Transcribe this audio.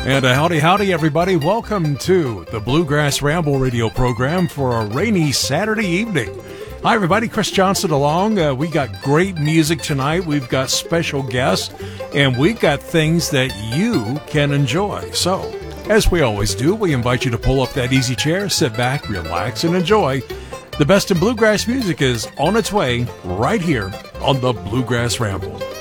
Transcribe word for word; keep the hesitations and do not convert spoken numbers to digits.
And a howdy, howdy, everybody. Welcome to the Bluegrass Ramble radio program for a rainy Saturday evening. Hi, everybody. Chris Johnson along. Uh, we got great music tonight. We've got special guests, and we've got things that you can enjoy. So, as we always do, we invite you to pull up that easy chair, sit back, relax, and enjoy. The best in bluegrass music is on its way right here on the Bluegrass Ramble.